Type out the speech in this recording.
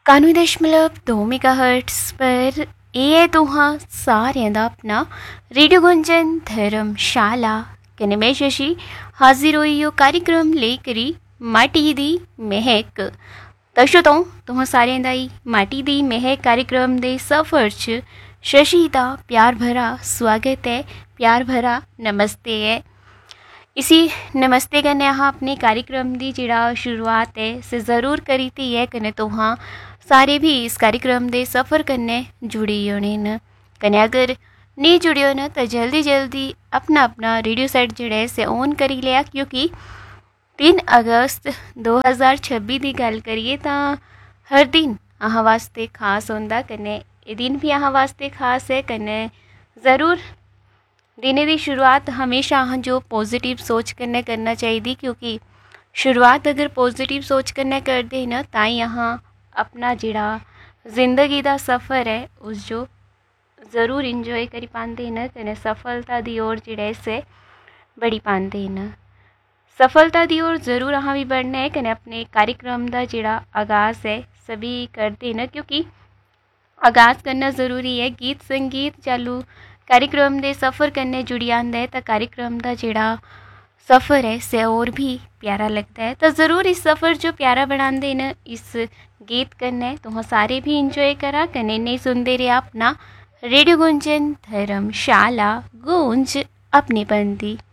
91 दशमलव 2 मेगाहर्ट्ज पर ये है तुहां सारें दा अपना रेडियो गुंजन धर्मशाला कन्नै मैं शशि हाजिर होई हो कार्यक्रम लेकरी माटी दी महक। दर्शकों तुहां सारें दा ही माटी दी महक कार्यक्रम दे सफर च शशि दा प्यार भरा स्वागत है, प्यार भरा नमस्ते है। इसी नमस्ते कन्नै अहाँ अपने कार्यक्रम दी जेड़ा शुरुआत है से ज़रूर करी थी है कन्नै तुहां सारे भी इस कार्यक्रम दे सफ़र कन्नै जुड़ी होने न। कन्नै अगर नहीं जुड़े हो न तो जल्दी जल्दी अपना अपना रेडियो सेट जेड़ा है से ऑन करी लिया, क्योंकि 3 अगस्त 2026 की गल करिए तो हर दिन अहाँ वास्ते खास होंदा, कन्नै ये दिन भी अहाँ वास्ते खास है। कन्नै ज़रूर दिने की शुरुआत हमेशा अहाँ जो पॉजिटिव सोच कन्नै करना चाहिए, क्योंकि शुरुआत अगर पॉजिटिव सोच कन्नै करते न ताई अहाँ अपना जिहड़ा जिंदगी का सफ़र है उस जो ज़रूर इंजॉय करी पाते न, कन्नै सफलता दी ओर जिहड़ा से बढ़ी पाते न। सफलता दी ओर ज़रूर अहाँ भी बढ़ना है। कन्नै अपने कार्यक्रम का जिहड़ा आगाज़ है सभी करते न, क्योंकि आगाज़ करना ज़रूरी है। गीत संगीत चालू कार्यक्रम दे सफ़र कन्नै जुड़ी आंदा है तो कार्यक्रम का जिहड़ा सफ़र है से और भी प्यारा लगता है। तो ज़रूर इस सफ़र जो प्यारा बनाते न इस गीत कन्नै तुहां सारे भी इंजॉय करा। कन्नै नहीं सुनते रहे अपना रेडियो गुंजन धर्मशाला, गूंज अपने बंदी।